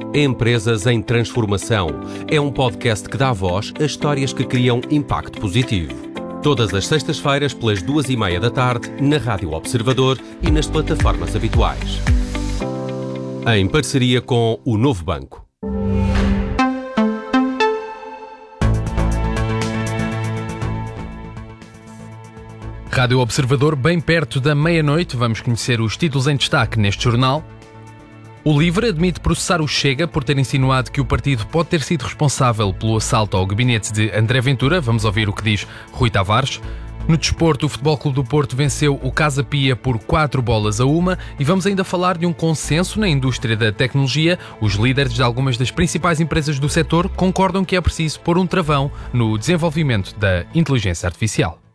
Empresas em Transformação. É um podcast que dá voz a histórias que criam impacto positivo. Todas as sextas-feiras, pelas 2h30 da tarde, na Rádio Observador e nas plataformas habituais. Em parceria com o Novo Banco. Rádio Observador, bem perto da meia-noite, vamos conhecer os títulos em destaque neste jornal. O LIVRE admite processar o Chega por ter insinuado que o partido pode ter sido responsável pelo assalto ao gabinete de André Ventura. Vamos ouvir o que diz Rui Tavares. No desporto, o Futebol Clube do Porto venceu o Casa Pia por 4-1 e vamos ainda falar de um consenso na indústria da tecnologia. Os líderes de algumas das principais empresas do setor concordam que é preciso pôr um travão no desenvolvimento da inteligência artificial.